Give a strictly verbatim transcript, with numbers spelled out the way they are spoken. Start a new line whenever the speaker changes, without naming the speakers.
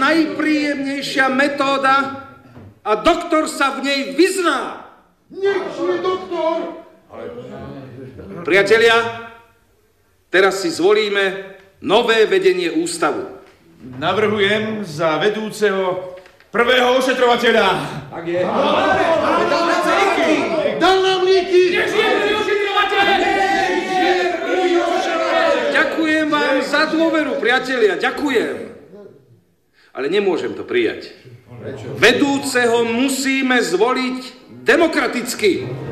najpríjemnejšia metóda a doktor sa v nej vyzná.
Nech je doktor!
Priatelia, teraz si zvolíme nové vedenie ústavu.
Navrhujem za vedúceho prvého ošetrovateľa.
Tak je. Dal nám líky!
Ďakujem vám za dôveru, priatelia, ďakujem. Ale nemôžem to prijať. Vedúceho musíme zvoliť demokraticky.